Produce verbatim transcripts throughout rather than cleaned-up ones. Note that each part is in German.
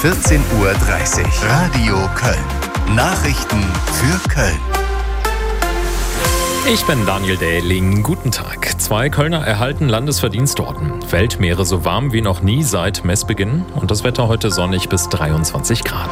vierzehn Uhr dreißig. Radio Köln. Nachrichten für Köln. Ich bin Daniel Dähling. Guten Tag. Zwei Kölner erhalten Landesverdienstorden. Weltmeere so warm wie noch nie seit Messbeginn. Und das Wetter heute sonnig bis dreiundzwanzig Grad.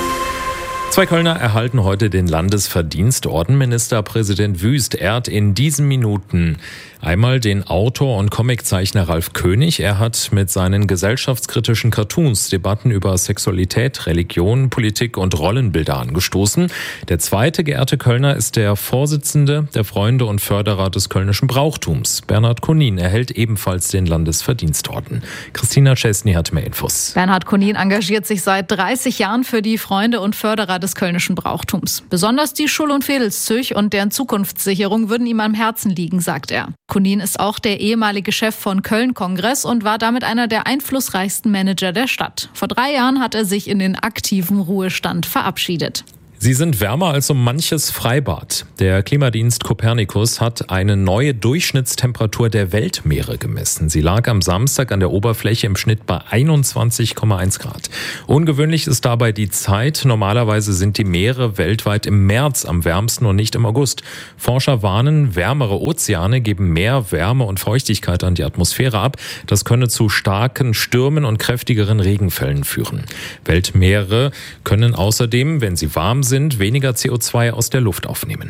Zwei Kölner erhalten heute den Landesverdienstorden. Ministerpräsident Wüst ehrt in diesen Minuten einmal den Autor und Comiczeichner Ralf König. Er hat mit seinen gesellschaftskritischen Cartoons Debatten über Sexualität, Religion, Politik und Rollenbilder angestoßen. Der zweite geehrte Kölner ist der Vorsitzende der Freunde und Förderer des kölnischen Brauchtums. Bernhard Konin erhält ebenfalls den Landesverdienstorden. Christina Czesny hat mehr Infos. Bernhard Konin engagiert sich seit dreißig Jahren für die Freunde und Förderer des kölnischen Brauchtums. Besonders die Schull- und Vedelszüch und deren Zukunftssicherung würden ihm am Herzen liegen, sagt er. Konin ist auch der ehemalige Chef von Köln-Kongress und war damit einer der einflussreichsten Manager der Stadt. Vor drei Jahren hat er sich in den aktiven Ruhestand verabschiedet. Sie sind wärmer als so manches Freibad. Der Klimadienst Copernicus hat eine neue Durchschnittstemperatur der Weltmeere gemessen. Sie lag am Samstag an der Oberfläche im Schnitt bei einundzwanzig Komma eins Grad. Ungewöhnlich ist dabei die Zeit. Normalerweise sind die Meere weltweit im März am wärmsten und nicht im August. Forscher warnen, wärmere Ozeane geben mehr Wärme und Feuchtigkeit an die Atmosphäre ab. Das könne zu starken Stürmen und kräftigeren Regenfällen führen. Weltmeere können außerdem, wenn sie warm sind, sind, weniger C O zwei aus der Luft aufnehmen.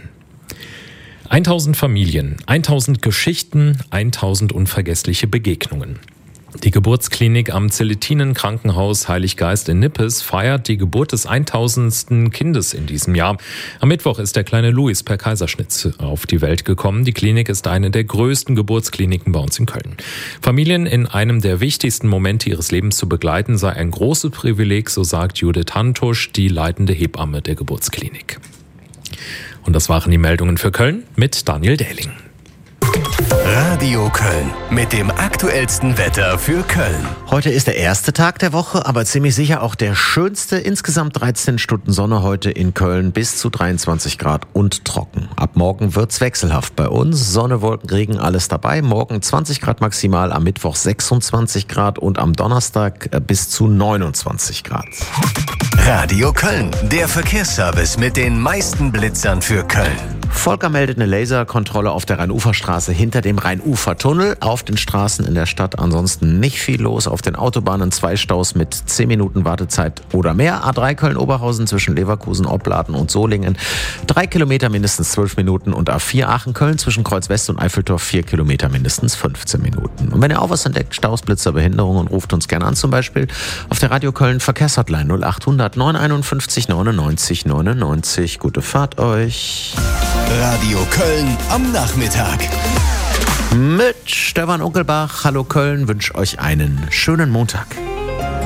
tausend Familien, tausend Geschichten, tausend unvergessliche Begegnungen. Die Geburtsklinik am Zelletinen-Krankenhaus Heiliggeist in Nippes feiert die Geburt des tausendsten Kindes in diesem Jahr. Am Mittwoch ist der kleine Luis per Kaiserschnitt auf die Welt gekommen. Die Klinik ist eine der größten Geburtskliniken bei uns in Köln. Familien in einem der wichtigsten Momente ihres Lebens zu begleiten, sei ein großes Privileg, so sagt Judith Hantusch, die leitende Hebamme der Geburtsklinik. Und das waren die Meldungen für Köln mit Daniel Dähling. Radio Köln mit dem aktuellsten Wetter für Köln. Heute ist der erste Tag der Woche, aber ziemlich sicher auch der schönste. Insgesamt dreizehn Stunden Sonne heute in Köln, bis zu dreiundzwanzig Grad und trocken. Ab morgen wird's wechselhaft bei uns. Sonne, Wolken, Regen, alles dabei. Morgen zwanzig Grad maximal, am Mittwoch sechsundzwanzig Grad und am Donnerstag bis zu neunundzwanzig Grad. Radio Köln, der Verkehrsservice mit den meisten Blitzern für Köln. Volker meldet eine Laserkontrolle auf der Rheinuferstraße hinter dem Rheinufertunnel. Auf den Straßen in der Stadt ansonsten nicht viel los. Auf den Autobahnen zwei Staus mit zehn Minuten Wartezeit oder mehr. A drei Köln-Oberhausen zwischen Leverkusen, Opladen und Solingen. Drei Kilometer mindestens zwölf Minuten. Und A vier Aachen-Köln zwischen Kreuz-West und Eiffeltor vier Kilometer mindestens fünfzehn Minuten. Und wenn ihr auch was entdeckt, Staus, Blitzer, Behinderungen, ruft uns gerne an. Zum Beispiel auf der Radio Köln Verkehrshotline null acht hundert neun einundfünfzig neunundneunzig neunundneunzig. Gute Fahrt euch. Radio Köln am Nachmittag. Mit Stefan Unkelbach. Hallo Köln, wünsche euch einen schönen Montag.